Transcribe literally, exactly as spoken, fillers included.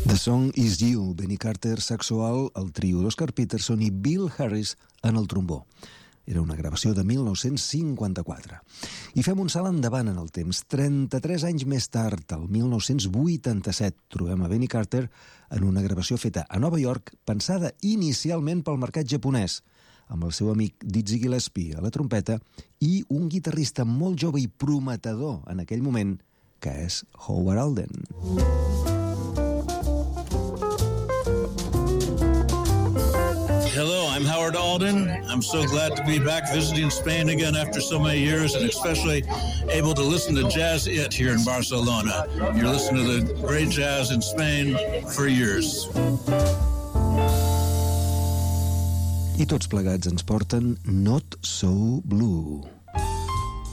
The Song Is You, Benny Carter sexual, el trio d'Oscar Peterson i Bill Harris en el trombó. Era una gravació de mil nou-cents cinquanta-quatre. I fem un salt endavant en el temps. trenta-tres anys més tard, el mil nou-cents vuitanta-set, trobem a Benny Carter en una gravació feta a Nova York, pensada inicialment pel mercat japonès, amb el seu amic Dizzy Gillespie a la trompeta i un guitarrista molt jove i prometedor en aquell moment, que és Howard Alden. Hello, I'm Howard Alden. I'm so glad to be back visiting Spain again after so many years, and especially able to listen to Jazz It here in Barcelona. You're listening to the great jazz in Spain for years. I tots plegats ens porten Not So Blue.